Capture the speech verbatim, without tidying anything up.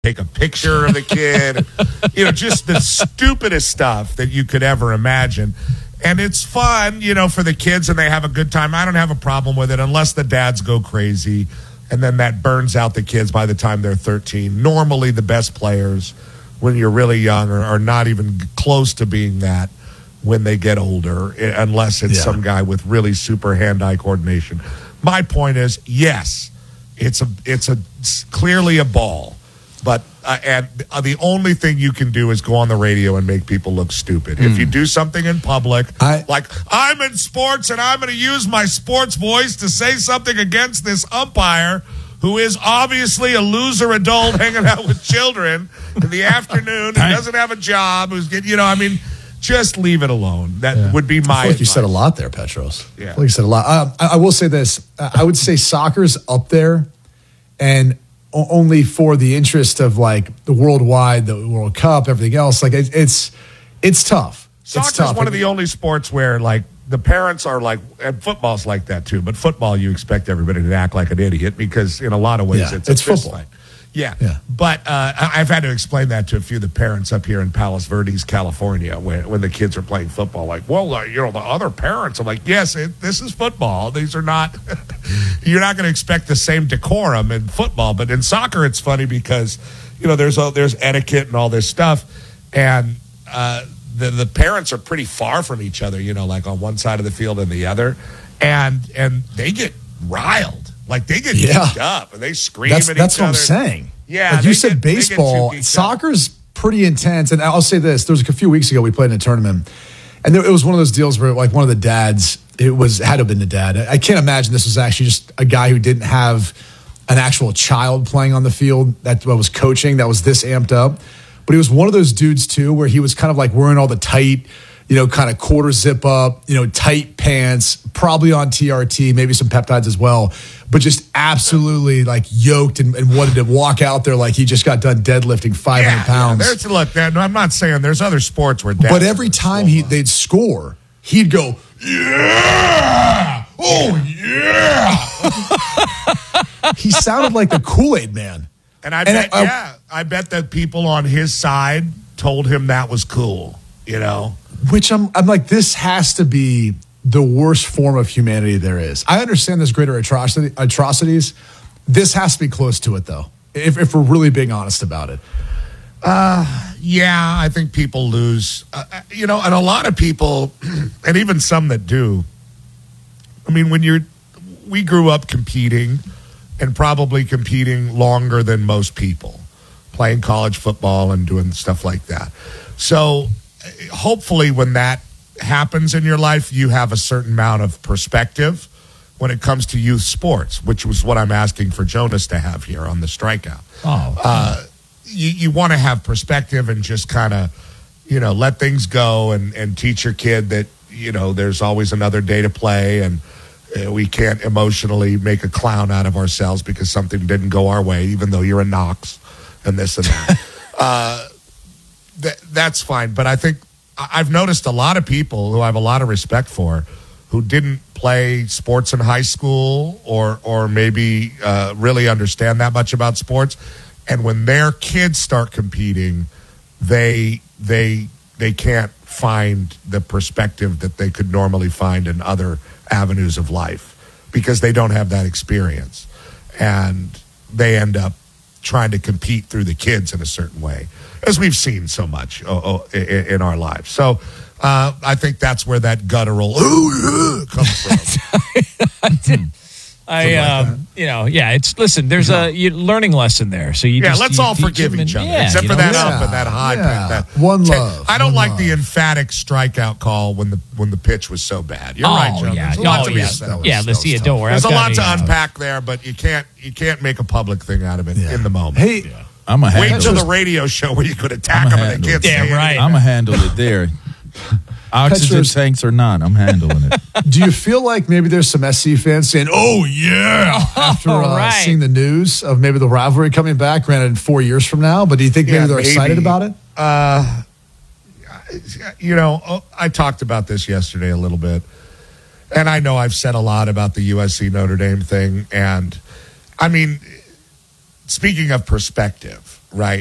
take a picture of the kid, you know, just the stupidest stuff that you could ever imagine. And it's fun, you know, for the kids, and they have a good time. I don't have a problem with it unless the dads go crazy, and then that burns out the kids by the time they're thirteen. Normally, the best players, when you're really young, are, are not even close to being that when they get older, unless it's yeah. some guy with really super hand-eye coordination. My point is, yes, it's a it's a it's clearly a ball. But uh, and uh, the only thing you can do is go on the radio and make people look stupid. Mm. If you do something in public, I, like I'm in sports and I'm going to use my sports voice to say something against this umpire who is obviously a loser adult hanging out with children in the afternoon, who doesn't have a job, who's getting, you know, I mean, just leave it alone. That yeah. would be my I feel like advice. You said a lot there, Petros. Yeah. I feel like you said a lot. Uh, I, I will say this. I would say soccer's up there, and only for the interest of like the worldwide, the World Cup, everything else. Like it, it's it's tough. Soccer's tough. one of the only sports where like the parents are like, and football's like that too. But football, you expect everybody to act like an idiot because in a lot of ways yeah, it's, it's a fist football. fight. Yeah. yeah. But uh, I've had to explain that to a few of the parents up here in Palos Verdes, California, when, when the kids are playing football. Like, well, uh, you know, the other parents. I'm like, yes, it, this is football. These are not, you're not going to expect the same decorum in football. But in soccer, it's funny because, you know, there's a, there's etiquette and all this stuff. And uh, the, the parents are pretty far from each other, you know, like on one side of the field and the other. And, and they get riled. Like, they get yeah. beat up, and they scream that's, at that's each what other. I'm saying. Yeah. Like you said, get, baseball, soccer's up. Pretty intense. And I'll say this. There was a few weeks ago we played in a tournament, and there, it was one of those deals where, like, one of the dads, it was had to have been the dad. I can't imagine this was actually just a guy who didn't have an actual child playing on the field that was coaching, that was this amped up. But he was one of those dudes, too, where he was kind of, like, wearing all the tight, you know, kind of quarter zip up, you know, tight pants, probably on T R T, maybe some peptides as well, but just absolutely like yoked and, and wanted to walk out there like he just got done deadlifting five hundred yeah, pounds. Yeah, there's, look, that, I'm not saying there's other sports where but every time he they'd score, he'd go, yeah, oh yeah. He sounded like the Kool-Aid man. And I and bet, I, yeah, I bet that people on his side told him that was cool, you know? Which I'm, I'm like, this has to be the worst form of humanity there is. I understand there's greater atrocity, atrocities. This has to be close to it, though, if, if we're really being honest about it. Uh, yeah, I think people lose, uh, you know, and a lot of people, and even some that do. I mean, when you're, we grew up competing and probably competing longer than most people, playing college football and doing stuff like that. So hopefully when that happens in your life, you have a certain amount of perspective when it comes to youth sports, which was what I'm asking for Jonas to have here on the Strikeout. Oh, uh, you, you want to have perspective and just kind of, you know, let things go and, and teach your kid that, you know, there's always another day to play, and uh, we can't emotionally make a clown out of ourselves because something didn't go our way, even though you're a Knox and this and that. uh, th- that's fine. But I think I've noticed a lot of people who I have a lot of respect for who didn't play sports in high school or or maybe uh, really understand that much about sports, and when their kids start competing, they they they can't find the perspective that they could normally find in other avenues of life because they don't have that experience, and they end up trying to compete through the kids in a certain way, as we've seen so much oh, oh, in, in our lives. So uh, I think that's where that guttural "ooh, yeah," comes from. I, did, I um, you know, yeah. It's listen. There's yeah. a you, learning lesson there. So you yeah. just, let's you all forgive each other, yeah, except you for know, that yeah. up and that high. Yeah. That, one t- love. I don't one like love. the emphatic strikeout call when the when the pitch was so bad. You're oh, right, Joe. Yeah. There's a lot oh, to yeah. be said. Yeah, let's see it. Don't worry. There's I've a lot got to a, unpack there, but you can't you can't make a public thing out of it yeah. in the moment. Hey. Yeah. I'm a Wait handle. until the radio show where you could attack I'm them a and they can't handle. say Damn right. I'm a handle it there. Oxygen Petros, tanks or not, I'm handling it. do you feel like maybe there's some S C fans saying, oh, yeah, after uh, right. seeing the news of maybe the rivalry coming back, granted four years from now, but do you think maybe Yeah, they're maybe. excited about it? Uh, you know, I talked about this yesterday a little bit, and I know I've said a lot about the U S C Notre Dame thing, and I mean, speaking of perspective, right.